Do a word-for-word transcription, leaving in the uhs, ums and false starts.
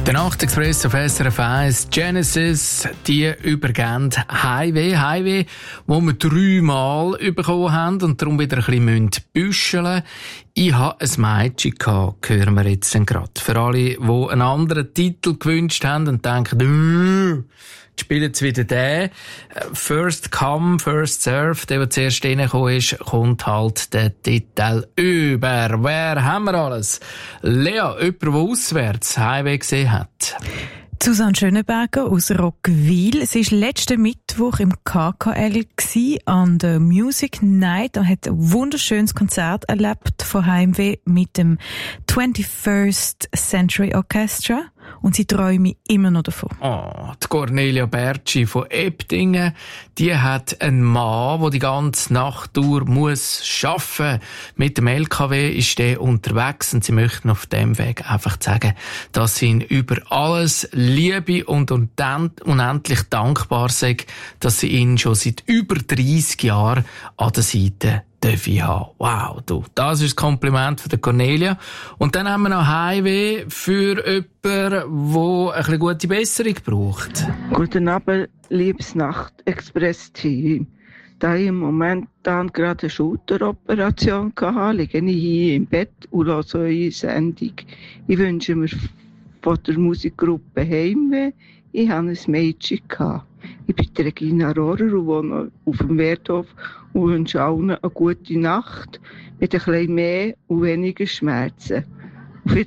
Der Nachtexpress auf S R F eins, Genesis, die übergeben Highway. Highway, wo wir dreimal bekommen haben und darum wieder ein bisschen büscheln müssen. Ich hatte ein Mädchen gehabt, hören wir jetzt gerade. Für alle, die einen anderen Titel gewünscht haben und denken, jetzt spielen sie wieder den. First Come, First Serve, der, der zuerst reingekommen ist, kommt halt der Titel über. Wer haben wir alles? Lea, jemand, der auswärts Highway gesehen hat. Susanne Schönenberger aus Roggwil. Sie war letzten Mittwoch im K K L an der Music Night und hat ein wunderschönes Konzert erlebt von Heimweh mit dem twenty-first Century Orchestra. Und sie träume immer noch davon. Oh, die Cornelia Bertschi von Ebdingen, die hat einen Mann, der die ganze Nacht durch muss arbeiten. Mit dem L K W ist der unterwegs und sie möchten auf dem Weg einfach sagen, dass sie ihn über alles liebe und unendlich dankbar sind, dass sie ihn schon seit über dreissig Jahren an der Seite darf ich haben. Wow, du, das ist das Kompliment von der Cornelia. Und dann haben wir noch Highway für jemanden, der ein bisschen gute Besserung braucht. Guten Abend, liebes Nacht-Express-Team. Da ich im Moment dann gerade eine Schulteroperation hatte, liege ich hier im Bett und höre so eine Sendung. Ich wünsche mir von der Musikgruppe Heimweh, ich hatte ein Mädchen gehabt. Ich bin Regina Rohrer und wohne auf dem Werthof und wünsche allen eine gute Nacht mit ein bisschen mehr und weniger Schmerzen.